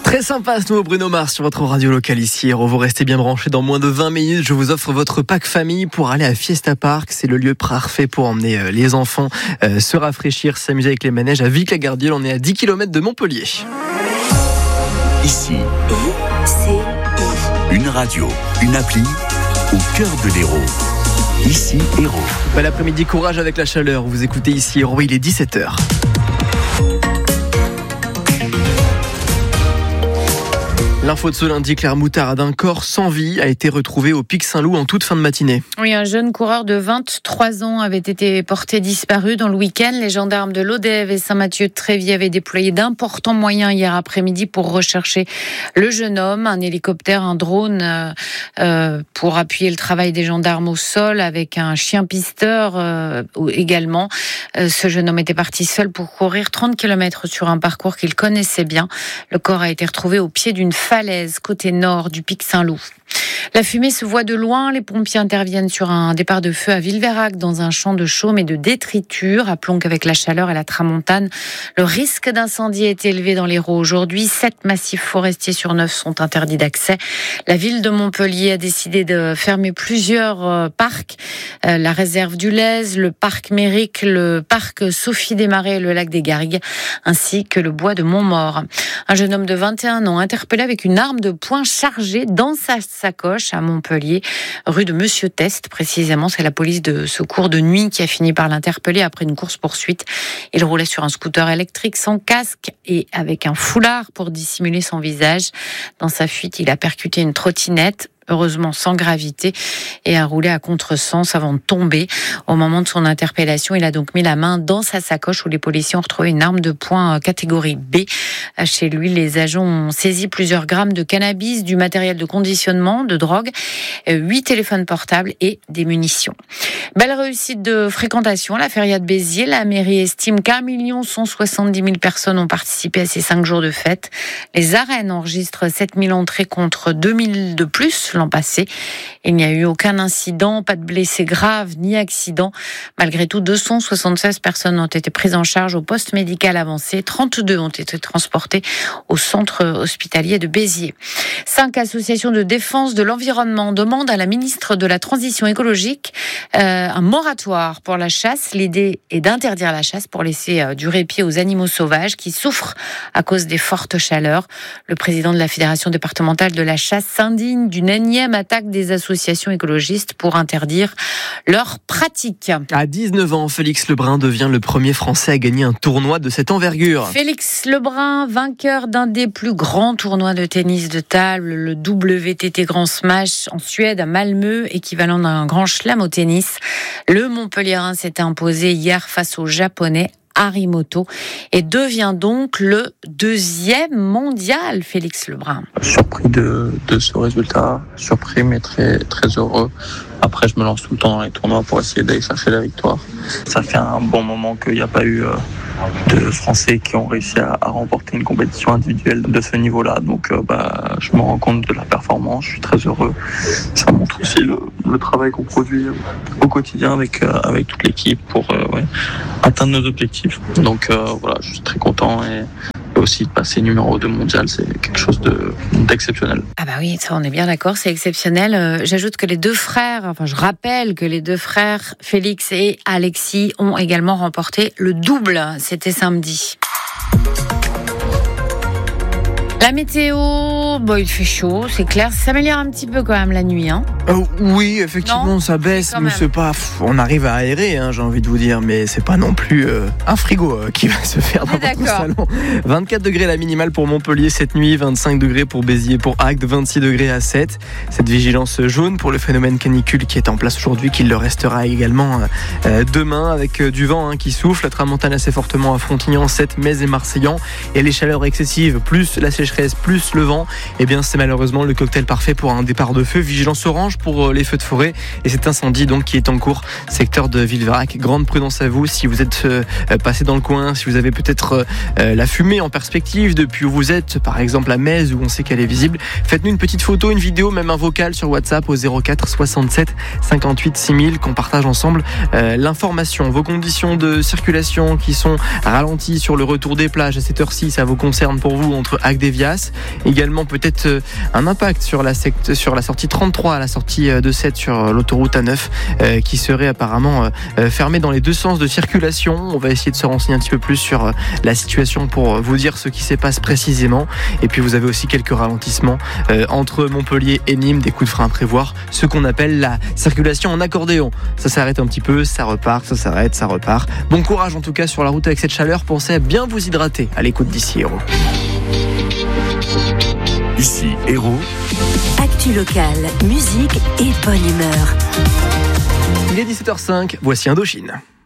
Très sympa ce nouveau Bruno Mars sur votre radio locale ici. Vous restez bien branchés. Dans moins de 20 minutes, je vous offre votre pack famille pour aller à Fiesta Park. C'est le lieu parfait pour emmener les enfants se rafraîchir, s'amuser avec les manèges à Vic-la-Gardiole. On est à 10 km de Montpellier. Ici, une radio, une appli au cœur de l'Hérault. Ici, Hérault. Bel après-midi, courage avec la chaleur. Vous écoutez ici Hérault, il est 17h. L'info de ce lundi, Claire Moutarde, un corps sans vie a été retrouvé au Pic Saint-Loup en toute fin de matinée. Oui, un jeune coureur de 23 ans avait été porté disparu dans le week-end. Les gendarmes de l'Odève et Saint-Mathieu-de-Tréviers avaient déployé d'importants moyens hier après-midi pour rechercher le jeune homme. Un hélicoptère, un drone pour appuyer le travail des gendarmes au sol avec un chien pisteur également. Ce jeune homme était parti seul pour courir 30 km sur un parcours qu'il connaissait bien. Le corps a été retrouvé au pied d'une falaise côté nord du Pic Saint-Loup. La fumée se voit de loin. Les pompiers interviennent sur un départ de feu à Villeveyrac dans un champ de chaume et de détritus. Rappelons qu'avec la chaleur et la tramontane, le risque d'incendie est élevé dans l'Hérault aujourd'hui. 7 massifs forestiers sur 9 sont interdits d'accès. La ville de Montpellier a décidé de fermer plusieurs parcs. La réserve du Lez, le parc Méric, le parc Sophie des Marais et le lac des Garrigues, ainsi que le bois de Montmort. Un jeune homme de 21 ans interpellé avec une arme de poing chargée dans sa sacoche à Montpellier, rue de Monsieur Test, précisément. C'est la police de secours de nuit qui a fini par l'interpeller après une course-poursuite. Il roulait sur un scooter électrique sans casque et avec un foulard pour dissimuler son visage. Dans sa fuite, il a percuté une trottinette, heureusement sans gravité, et a roulé à contresens avant de tomber. Au moment de son interpellation, il a donc mis la main dans sa sacoche où les policiers ont retrouvé une arme de poing catégorie B. Chez lui, les agents ont saisi plusieurs grammes de cannabis, du matériel de conditionnement, de drogue, 8 téléphones portables et des munitions. Belle réussite de fréquentation à la feria de Béziers. La mairie estime qu'1 170 000 personnes ont participé à ces 5 jours de fête. Les arènes enregistrent 7 000 entrées contre 2 000 de plus l'an passé. Il n'y a eu aucun incident, pas de blessés graves ni accidents. Malgré tout, 276 personnes ont été prises en charge au poste médical avancé. 32 ont été transportées au centre hospitalier de Béziers. 5 associations de défense de l'environnement demandent à la ministre de la Transition écologique un moratoire pour la chasse. L'idée est d'interdire la chasse pour laisser du répit aux animaux sauvages qui souffrent à cause des fortes chaleurs. Le président de la Fédération départementale de la chasse s'indigne d'une énième attaque des associations écologistes pour interdire leurs pratiques. À 19 ans, Félix Lebrun devient le premier Français à gagner un tournoi de cette envergure. Félix Lebrun, vainqueur d'un des plus grands tournois de tennis de table, le WTT Grand Smash en Suède à Malmö, équivalent d'un grand chelem au tennis. Le Montpelliérain s'était imposé hier face au Japonais Harimoto et devient donc le 2e mondial, Félix Lebrun. Surpris de ce résultat, surpris mais très, très heureux. Après, je me lance tout le temps dans les tournois pour essayer d'aller chercher la victoire. Ça fait un bon moment qu'il n'y a pas eu de Français qui ont réussi à remporter une compétition individuelle de ce niveau-là. Donc, je me rends compte de la performance, je suis très heureux. Ça montre aussi le travail qu'on produit au quotidien avec toute l'équipe pour atteindre nos objectifs. Donc, je suis très content et aussi de passer numéro 2 mondial, c'est quelque chose d'exceptionnel. Ah bah oui, ça on est bien d'accord, c'est exceptionnel. J'ajoute que je rappelle que les deux frères, Félix et Alexis, ont également remporté le double. C'était samedi. La météo, il fait chaud, c'est clair. Ça s'améliore un petit peu quand même la nuit. Oui, effectivement, non, ça baisse, mais c'est pas. On arrive à aérer, j'ai envie de vous dire, mais c'est pas non plus un frigo qui va se faire dans votre salon. 24 degrés la minimale pour Montpellier cette nuit, 25 degrés pour Béziers, pour Agde, 26 degrés à 7. Cette vigilance jaune pour le phénomène canicule qui est en place aujourd'hui, qui le restera également demain avec du vent qui souffle. La tramontane assez fortement à Frontignan, 7, Metz et Marseillan. Et les chaleurs excessives, plus la sécheresse, plus le vent, c'est malheureusement le cocktail parfait pour un départ de feu. Vigilance orange pour les feux de forêt et cet incendie donc qui est en cours secteur de Villeveyrac. Grande prudence à vous si vous êtes passé dans le coin, si vous avez peut-être la fumée en perspective depuis où vous êtes, par exemple à Metz où on sait qu'elle est visible. Faites-nous une petite photo, une vidéo, même un vocal sur WhatsApp au 04 67 58 6000 qu'on partage ensemble l'information. Vos conditions de circulation qui sont ralenties sur le retour des plages à cette heure-ci, ça vous concerne pour vous entre Agde et Viac. Artigas. Également peut-être un impact sur la sortie 33 à la sortie de 7 sur l'autoroute A9 qui serait apparemment fermée dans les deux sens de circulation. On va essayer de se renseigner un petit peu plus sur la situation pour vous dire ce qui se passe précisément. Et puis vous avez aussi quelques ralentissements entre Montpellier et Nîmes, des coups de frein à prévoir, ce qu'on appelle la circulation en accordéon. Ça s'arrête un petit peu, ça repart, ça s'arrête, ça repart. Bon courage en tout cas sur la route avec cette chaleur. Pensez à bien vous hydrater à l'écoute d'ici Héros. Ici Héros. Actu locale, musique et bonne humeur. Il est 17h05, voici Indochine.